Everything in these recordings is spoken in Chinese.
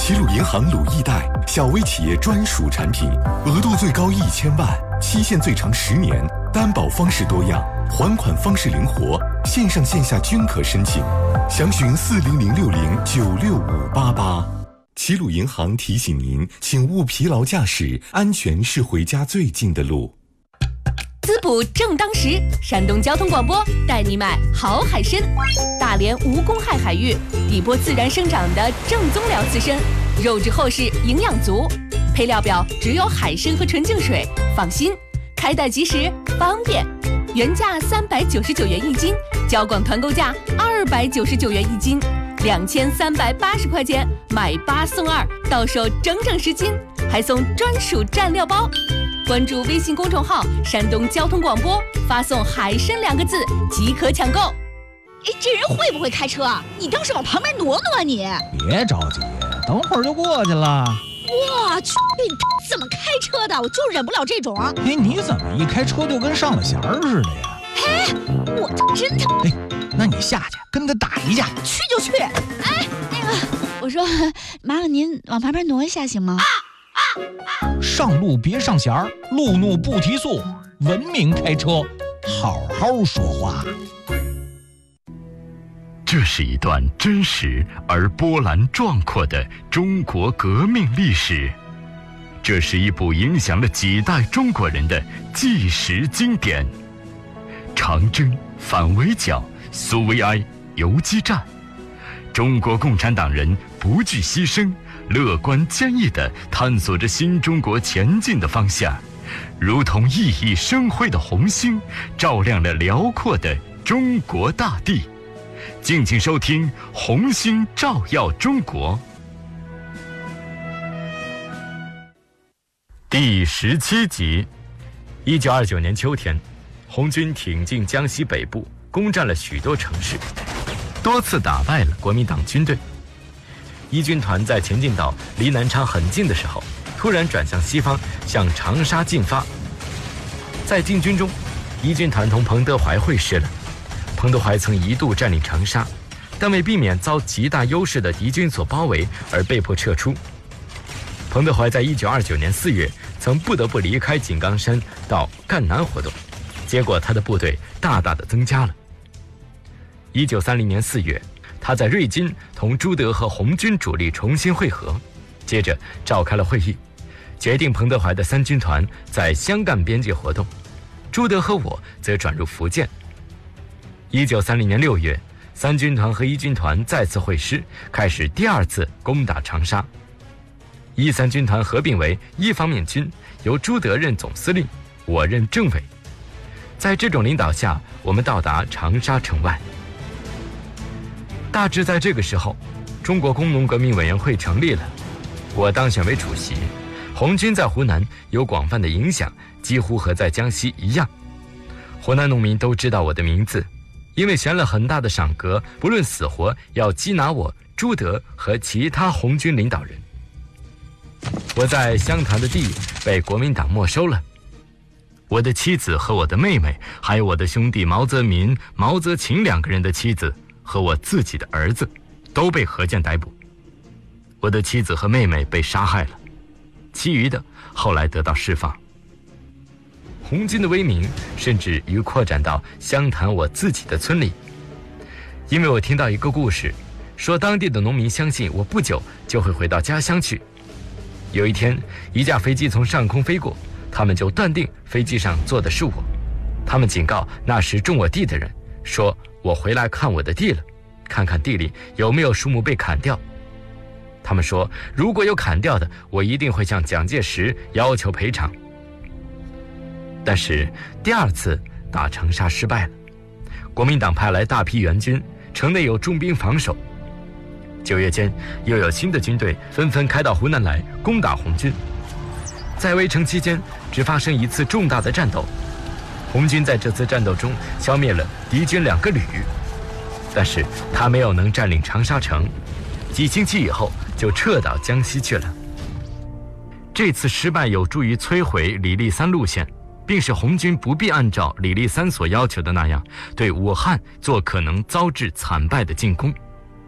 齐鲁银行鲁易贷，小微企业专属产品，额度最高1000万，期限最长10年，担保方式多样，还款方式灵活，线上线下均可申请。详询4006096588。齐鲁银行提醒您，请勿疲劳驾驶，安全是回家最近的路。 滋补正当时，山东交通广播带你买好海参，大连无公害海域，底波自然生长的正宗辽刺参，肉质厚实，营养足。配料表只有海参和纯净水，放心，开袋即时，方便。原价399元一斤，交广团购价299元一斤，2380块钱买8送2，到手整整10斤，还送专属蘸料包。关注微信公众号山东交通广播，发送海参2个字即可抢购。 这人会不会开车啊？你倒是往旁边挪挪啊你！ 别着急，等会儿就过去了。 我去，怎么开车的？我就忍不了这种。 你怎么一开车就跟上了弦儿似的呀？ 我真的。 那你下去跟他打一架。 去就去。我说麻烦您往旁边挪一下行吗？ 上路别上弦儿，路怒不提速，文明开车，好好说话。 这是一段真实而波澜壮阔的中国革命历史，这是一部影响了几代中国人的纪实经典。长征、反围剿、苏维埃、游击战，中国共产党人不惧牺牲，乐观坚毅地探索着新中国前进的方向，如同熠熠生辉的红星，照亮了辽阔的中国大地。敬请收听《红星照耀中国》第17集。1929年秋天，红军挺进江西北部，攻占了许多城市，多次打败了国民党军队。一军团在前进到离南昌很近的时候，突然转向西方，向长沙进发。在进军中，一军团同彭德怀会师了。彭德怀曾一度占领长沙，但为避免遭极大优势的敌军所包围而被迫撤出。彭德怀在1929年4月曾不得不离开井冈山到赣南活动，结果他的部队大大的增加了。1930年4月，他在瑞金同朱德和红军主力重新会合，接着召开了会议，决定彭德怀的3军团在湘赣边界活动，朱德和我则转入福建。1930年6月，3军团和1军团再次会师，开始第2次攻打长沙。1、3军团合并为1方面军，由朱德任总司令，我任政委。在这种领导下，我们到达长沙城外。大致在这个时候，中国工农革命委员会成立了，我当选为主席。红军在湖南有广泛的影响，几乎和在江西一样。湖南农民都知道我的名字，因为悬了很大的赏格，不论死活要缉拿我、朱德和其他红军领导人。我在湘潭的地被国民党没收了，我的妻子和我的妹妹，还有我的兄弟毛泽民、毛泽勤2个人的妻子和我自己的儿子，都被河间逮捕。我的妻子和妹妹被杀害了，其余的后来得到释放。红军的威名甚至于扩展到湘潭我自己的村里，因为我听到一个故事，说当地的农民相信我不久就会回到家乡去。有一天，一架飞机从上空飞过，他们就断定飞机上坐的是我。他们警告那时种我地的人，说我回来看我的地了，看看地里有没有树木被砍掉。他们说如果有砍掉的，我一定会向蒋介石要求赔偿。但是第2次打长沙失败了，国民党派来大批援军，城内有重兵防守。9月间，又有新的军队纷纷开到湖南来攻打红军。在围城期间，只发生1次重大的战斗，红军在这次战斗中消灭了敌军2个旅，但是他没有能占领长沙城，几星期以后就撤到江西去了。这次失败有助于摧毁李立三路线，并使红军不必按照李立三所要求的那样对武汉做可能遭致惨败的进攻。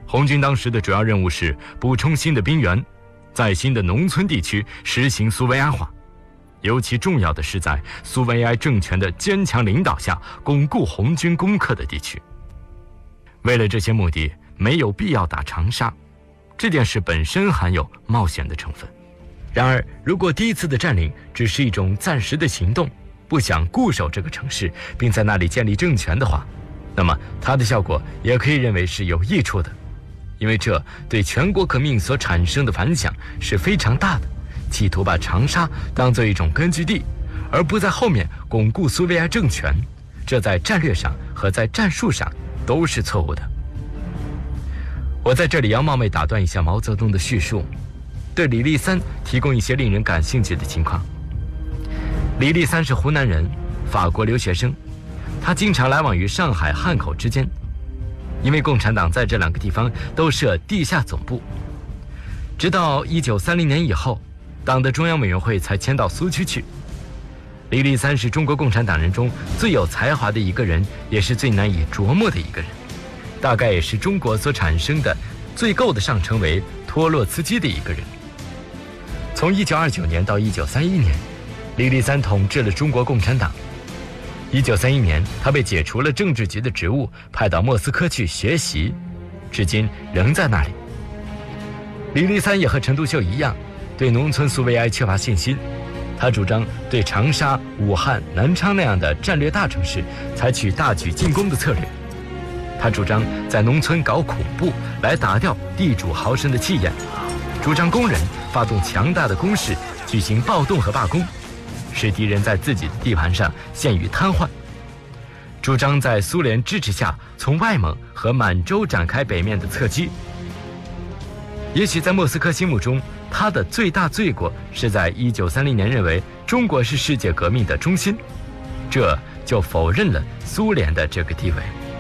红军当时的主要任务是补充新的兵源，在新的农村地区实行苏维埃化，尤其重要的是在苏维埃政权的坚强领导下巩固红军攻克的地区。为了这些目的，没有必要打长沙，这件事本身含有冒险的成分。然而，如果第一次的占领只是一种暂时的行动，不想固守这个城市并在那里建立政权的话，那么它的效果也可以认为是有益处的，因为这对全国革命所产生的反响是非常大的，企图把长沙当作一种根据地，而不在后面巩固苏维埃政权，这在战略上和在战术上都是错误的。我在这里要冒昧打断一下毛泽东的叙述，对李立三提供一些令人感兴趣的情况。李立三是湖南人，法国留学生，他经常来往于上海、汉口之间，因为共产党在这两个地方都设地下总部。直到1930年以后，党的中央委员会才迁到苏区去。李立三是中国共产党人中最有才华的一个人，也是最难以琢磨的一个人，大概也是中国所产生的最够得上成为托洛茨基的一个人。从1929年到1931年，李立三统治了中国共产党。1931年，他被解除了政治局的职务，派到莫斯科去学习，至今仍在那里。李立三也和陈独秀一样，对农村苏维埃缺乏信心，他主张对长沙、武汉、南昌那样的战略大城市采取大举进攻的策略。他主张在农村搞恐怖，来打掉地主豪绅的气焰，主张工人发动强大的攻势，举行暴动和罢工，使敌人在自己的地盘上陷于瘫痪，主张在苏联支持下从外蒙和满洲展开北面的侧击。也许在莫斯科心目中，他的最大罪过是在1930年认为中国是世界革命的中心，这就否认了苏联的这个地位。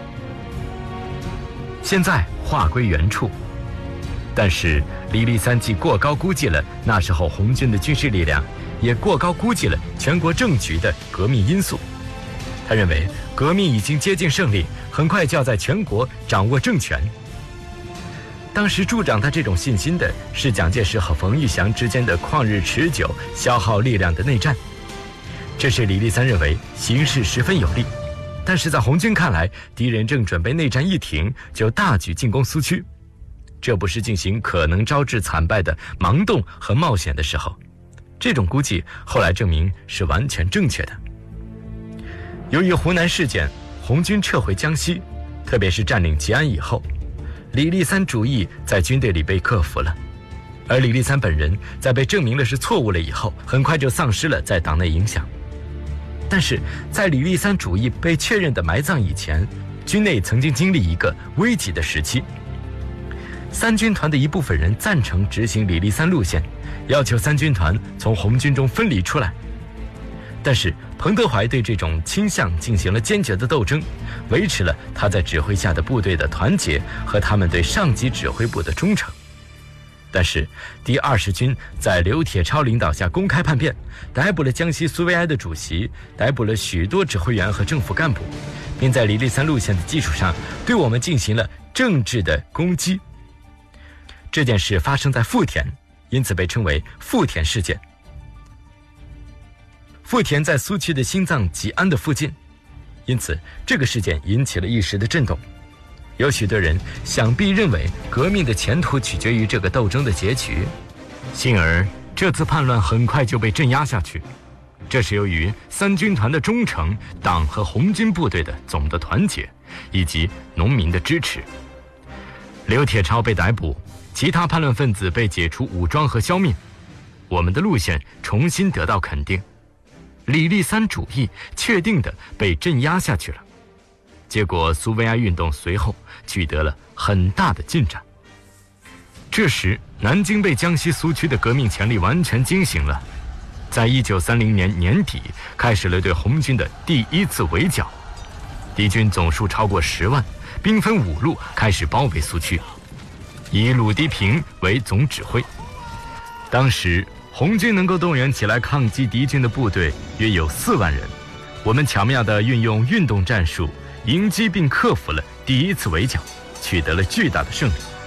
现在话归原处，但是李立三既过高估计了那时候红军的军事力量，也过高估计了全国政局的革命因素。他认为革命已经接近胜利，很快就要在全国掌握政权。当时助长他这种信心的是蒋介石和冯玉祥之间的旷日持久、消耗力量的内战，这是李立三认为形势十分有利。但是在红军看来，敌人正准备内战一停就大举进攻苏区，这不是进行可能招致惨败的盲动和冒险的时候。这种估计后来证明是完全正确的。由于湖南事件，红军撤回江西，特别是占领吉安以后，李立三主义在军队里被克服了，而李立三本人在被证明了是错误了以后，很快就丧失了在党内影响。但是在李立三主义被确认的埋葬以前，军内曾经经历一个危急的时期。三军团的一部分人赞成执行李立三路线，要求三军团从红军中分离出来。但是彭德怀对这种倾向进行了坚决的斗争，维持了他在指挥下的部队的团结和他们对上级指挥部的忠诚。但是第20军在刘铁超领导下公开叛变，逮捕了江西苏维埃的主席，逮捕了许多指挥员和政府干部，并在李立三路线的基础上对我们进行了政治的攻击。这件事发生在富田，因此被称为富田事件。富田在苏区的心脏吉安的附近，因此这个事件引起了一时的震动。有许多人想必认为革命的前途取决于这个斗争的结局，幸而这次叛乱很快就被镇压下去。这是由于三军团的忠诚、党和红军部队的总的团结，以及农民的支持。刘铁超被逮捕，其他叛乱分子被解除武装和消灭，我们的路线重新得到肯定，李立三主义确定地被镇压下去了。结果苏维埃运动随后取得了很大的进展。这时南京被江西苏区的革命潜力完全惊醒了，在1930年年底开始了对红军的第一次围剿，敌军总数超过10万，兵分5路开始包围苏区，以鲁涤平为总指挥。当时红军能够动员起来抗击敌军的部队约有4万人，我们巧妙地运用运动战术，迎击并克服了第一次围剿，取得了巨大的胜利。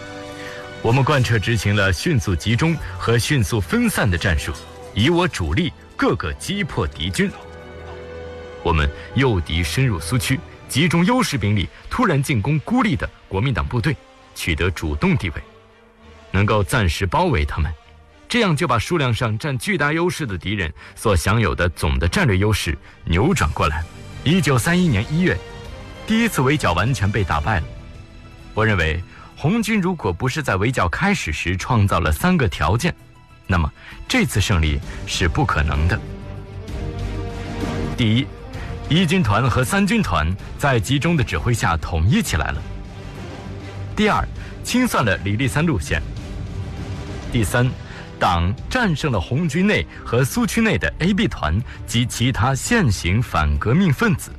我们贯彻执行了迅速集中和迅速分散的战术，以我主力各个击破敌军。我们诱敌深入苏区，集中优势兵力，突然进攻孤立的国民党部队，取得主动地位，能够暂时包围他们，这样就把数量上占巨大优势的敌人所享有的总的战略优势扭转过来。1931年1月，第一次围剿完全被打败了。我认为红军如果不是在围剿开始时创造了3个条件，那么这次胜利是不可能的。第一，1军团和3军团在集中的指挥下统一起来了。第二，清算了李立三路线。第三，党战胜了红军内和苏区内的 AB 团及其他现行反革命分子。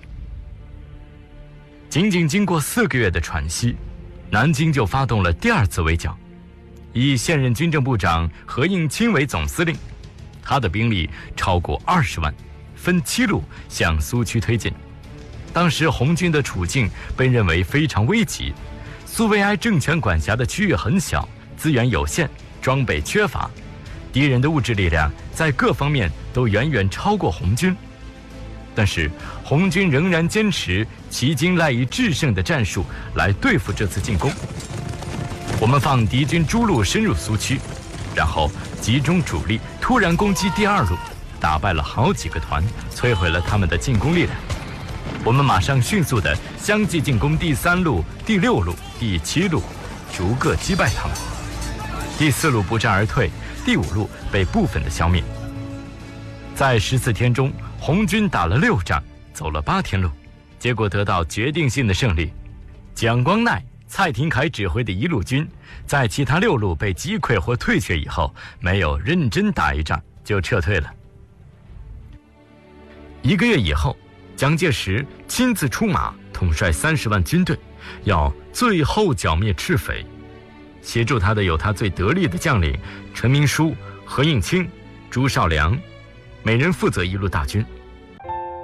仅仅经过4个月的喘息，南京就发动了第2次围剿，以现任军政部长何应钦为总司令，他的兵力超过20万，分7路向苏区推进。当时红军的处境被认为非常危急，苏维埃政权管辖的区域很小，资源有限，装备缺乏，敌人的物质力量在各方面都远远超过红军。但是红军仍然坚持齐京赖以制胜的战术来对付这次进攻。我们放敌军诸路深入苏区，然后集中主力突然攻击第2路，打败了好几个团，摧毁了他们的进攻力量。我们马上迅速地相继进攻第3路、第6路、第7路，逐个击败他们。第4路不战而退，第5路被部分的消灭。在14天中，红军打了6仗，走了8天路，结果得到决定性的胜利。蒋光鼐、蔡廷锴指挥的1路军，在其他6路被击溃或退却以后，没有认真打一仗就撤退了。1个月以后，蒋介石亲自出马，统帅30万军队，要最后剿灭赤匪。协助他的有他最得力的将领陈明书、何应钦、朱绍良，每人负责1路大军。